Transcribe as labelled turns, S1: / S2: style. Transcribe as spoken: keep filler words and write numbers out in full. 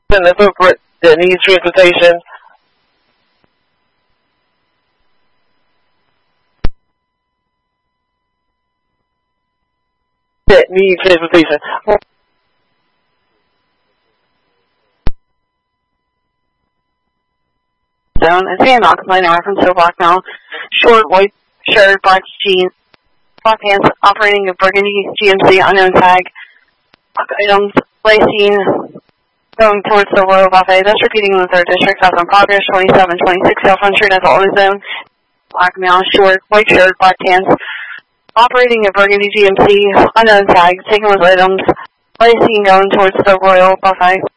S1: The footprint that needs transportation. That needs transportation.
S2: Zone is being occupied anywhere from so black now. Short white shirt, black jeans, black pants, operating a burgundy G M C, unknown tag. Items, lacing, going towards the Royal Buffet. That's repeating in the third district. South on Progress, twenty-seven twenty-six South Front Street. That's always zone. Black male, short, white shirt, black pants. Operating a burgundy G M C, unknown tag, taking with items, lacing, going towards the Royal Buffet.